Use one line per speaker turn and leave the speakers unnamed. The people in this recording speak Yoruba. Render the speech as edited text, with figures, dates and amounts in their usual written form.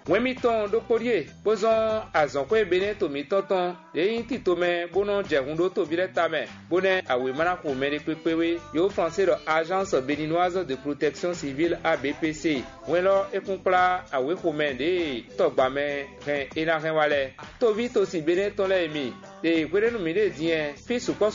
wemiton do porie pozon azonko ebene to mi tonton eyin ti to me bono jehun do to bire tame bone awe mana ko mere pepewe yo français do agence béninoise de protection civile ABPC welo ekunkla awe ko mende to gba me ren ina ren wale to vi to si bene to le mi de kwere no mi de dien fi su